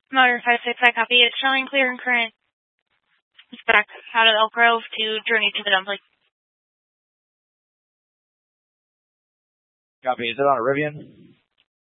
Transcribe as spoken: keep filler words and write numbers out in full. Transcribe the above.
Motor five six, I copy. It's showing clear and current. It's back out of Elk Grove to Journey to the Dumpling. Copy. Is it on a Rivian?